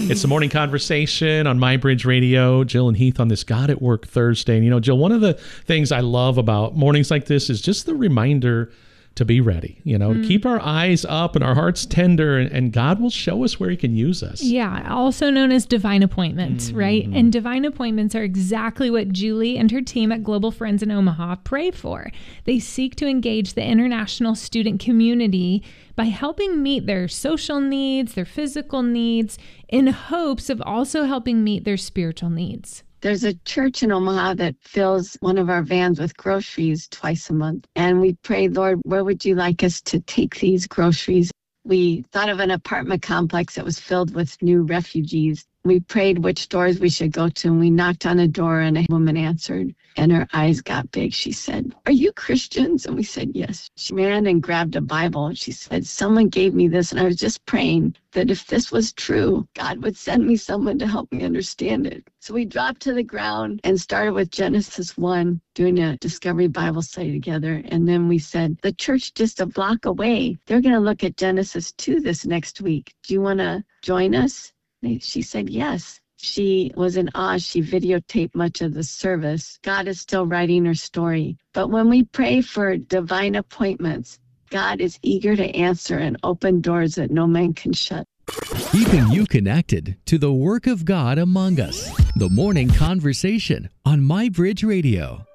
It's the morning conversation on MyBridge Radio. Jill and Heath on this God at Work Thursday. And, you know, Jill, one of the things I love about mornings like this is just the reminder to be ready, you know, to keep our eyes up and our hearts tender, and God will show us where he can use us. Yeah, also known as divine appointments, right? And divine appointments are exactly what Julie and her team at Global Friends in Omaha pray for. They seek to engage the international student community by helping meet their social needs, their physical needs, in hopes of also helping meet their spiritual needs. There's a church in Omaha that fills one of our vans with groceries twice a month. And we prayed, Lord, where would you like us to take these groceries? We thought of an apartment complex that was filled with new refugees. We prayed which doors we should go to, and we knocked on a door, and a woman answered, and her eyes got big. She said, "Are you Christians?" And we said, "Yes." She ran and grabbed a Bible, and she said, "Someone gave me this, and I was just praying that if this was true, God would send me someone to help me understand it." So we dropped to the ground and started with Genesis 1, doing a Discovery Bible study together. And then we said, the church just a block away, they're going to look at Genesis 2 this next week. Do you want to join us? She said yes. She was in awe. She videotaped much of the service. God is still writing her story. But when we pray for divine appointments, God is eager to answer and open doors that no man can shut. Keeping you connected to the work of God among us. The Morning Conversation on MyBridge Radio.